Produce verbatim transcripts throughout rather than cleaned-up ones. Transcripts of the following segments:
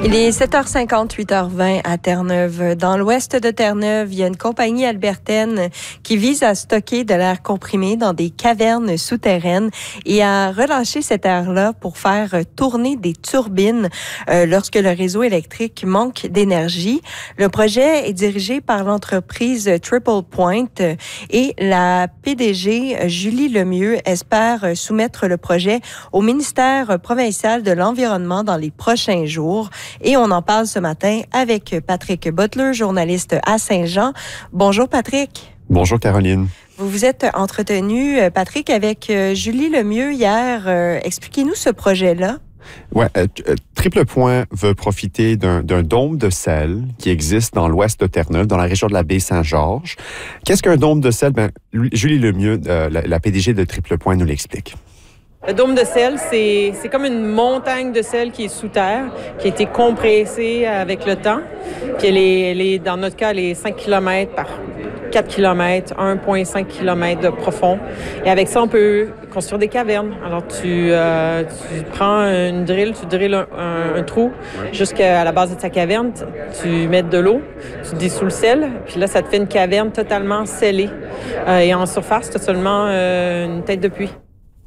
Il est sept heures cinquante, huit heures vingt à Terre-Neuve. Dans l'ouest de Terre-Neuve, il y a une compagnie albertaine qui vise à stocker de l'air comprimé dans des cavernes souterraines et à relâcher cet air-là pour faire tourner des turbines euh, lorsque le réseau électrique manque d'énergie. Le projet est dirigé par l'entreprise Triple Point et la P D G Julie Lemieux espère soumettre le projet au ministère provincial de l'Environnement dans les prochains jours. Et on en parle ce matin avec Patrick Butler, journaliste à Saint-Jean. Bonjour Patrick. Bonjour Caroline. Vous vous êtes entretenu, Patrick, avec Julie Lemieux hier. Euh, expliquez-nous ce projet-là. Oui, euh, Triple Point veut profiter d'un, d'un dôme de sel qui existe dans l'ouest de Terre-Neuve, dans la région de la baie Saint-Georges. Qu'est-ce qu'un dôme de sel? Ben, Julie Lemieux, euh, la, la P D G de Triple Point, nous l'explique. Le dôme de sel, c'est, c'est comme une montagne de sel qui est sous terre, qui a été compressée avec le temps. Puis elle est, elle est, dans notre cas, elle est cinq kilomètres par quatre kilomètres, un virgule cinq kilomètres de profond. Et avec ça, on peut construire des cavernes. Alors, tu, euh, tu prends une drill, tu drilles un, un, un trou jusqu'à la base de ta caverne, tu mets de l'eau, tu dissous le sel, puis là, ça te fait une caverne totalement scellée. Euh, et en surface, tu as seulement euh, une tête de puits.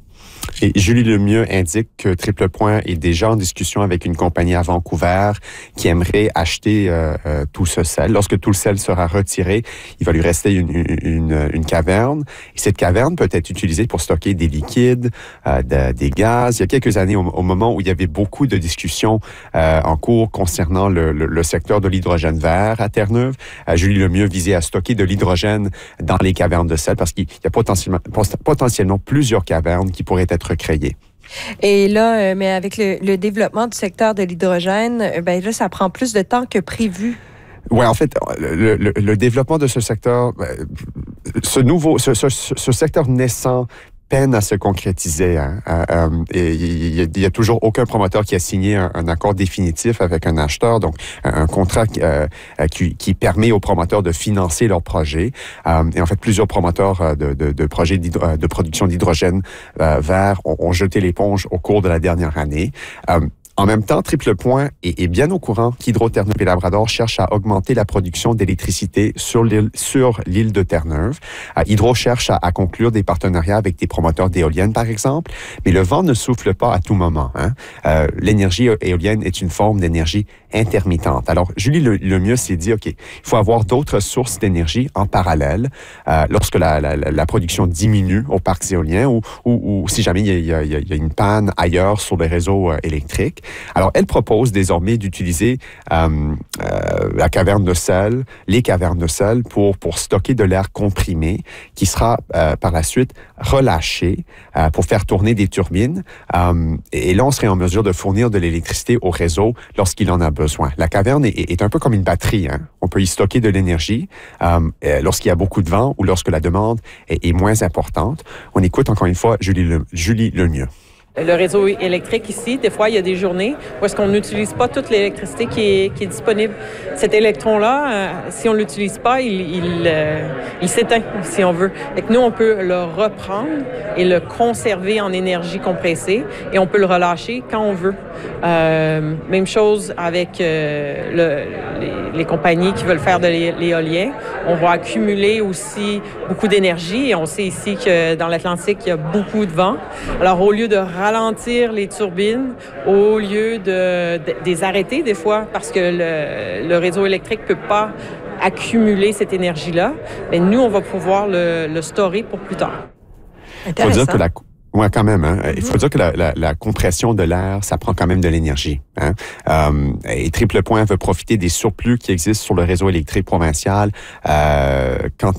Et Julie Lemieux indique que Triple Point est déjà en discussion avec une compagnie à Vancouver qui aimerait acheter euh, euh, tout ce sel. Lorsque tout le sel sera retiré, il va lui rester une, une, une caverne. Et cette caverne peut être utilisée pour stocker des liquides, euh, de, des gaz. Il y a quelques années, au, au moment où il y avait beaucoup de discussions euh, en cours concernant le, le, le secteur de l'hydrogène vert à Terre-Neuve, euh, Julie Lemieux visait à stocker de l'hydrogène dans les cavernes de sel parce qu'il y a potentiellement, potentiellement plusieurs cavernes qui pourraient être créées. Et là, euh, mais avec le, le développement du secteur de l'hydrogène, ben là, ça prend plus de temps que prévu. Oui, en fait, le, le, le développement de ce secteur, ce nouveau, ce, ce, ce secteur naissant peine à se concrétiser. Hein. Euh, et il y, y a toujours aucun promoteur qui a signé un, un accord définitif avec un acheteur, donc un, un contrat euh, qui, qui permet aux promoteurs de financer leurs projets. Euh, et en fait, plusieurs promoteurs de, de, de projets de production d'hydrogène euh, vert ont, ont jeté l'éponge au cours de la dernière année. Euh, En même temps, Triple Point est, est bien au courant qu'Hydro-Terre-Neuve et Labrador cherchent à augmenter la production d'électricité sur l'île, sur l'île de Terre-Neuve. Euh, Hydro cherche à, à conclure des partenariats avec des promoteurs d'éoliennes, par exemple, mais le vent ne souffle pas à tout moment. Hein. Euh, l'énergie éolienne est une forme d'énergie intermittente. Alors, Julie Lemieux s'est dit, OK, il faut avoir d'autres sources d'énergie en parallèle euh, lorsque la, la, la production diminue aux parcs éoliens ou, ou, ou si jamais il y, a, il y a une panne ailleurs sur les réseaux euh, électriques. Alors, elle propose désormais d'utiliser euh, euh, la caverne de sel, les cavernes de sel pour, pour stocker de l'air comprimé qui sera euh, par la suite relâché euh, pour faire tourner des turbines. Euh, et là, on serait en mesure de fournir de l'électricité au réseau lorsqu'il en a besoin. La caverne est, est un peu comme une batterie. Hein? On peut y stocker de l'énergie euh, lorsqu'il y a beaucoup de vent ou lorsque la demande est, est moins importante. On écoute encore une fois Julie, Le, Julie Lemieux. Le réseau électrique ici, des fois, il y a des journées où est-ce qu'on n'utilise pas toute l'électricité qui est, qui est disponible. Cet électron-là, euh, si on ne l'utilise pas, il, il, euh, il s'éteint, si on veut. Et que nous, on peut le reprendre et le conserver en énergie compressée et on peut le relâcher quand on veut. Euh, même chose avec euh, le, les, les compagnies qui veulent faire de l'éolien. On va accumuler aussi beaucoup d'énergie et on sait ici que dans l'Atlantique, il y a beaucoup de vent. Alors, au lieu de ralentir les turbines au lieu de, de, de les arrêter des fois parce que le, le réseau électrique ne peut pas accumuler cette énergie-là. Mais nous, on va pouvoir le, le storer pour plus tard. Il faut dire que la, ouais, quand même. Hein, mm-hmm. Il faut dire que la, la, la compression de l'air, ça prend quand même de l'énergie. Hein. Euh, et Triple Point veut profiter des surplus qui existent sur le réseau électrique provincial euh, quand